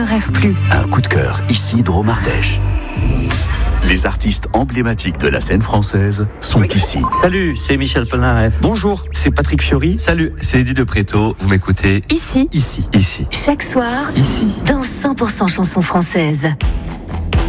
Ne rêve plus. Un coup de cœur, ici Drôme Ardèche. Les artistes emblématiques de la scène française sont ici. Salut, c'est Michel Polnareff. Bonjour, c'est Patrick Fiori. Salut, c'est Eddie de Préto. Vous m'écoutez Ici. ici. Chaque soir. Ici. Dans 100% chansons françaises.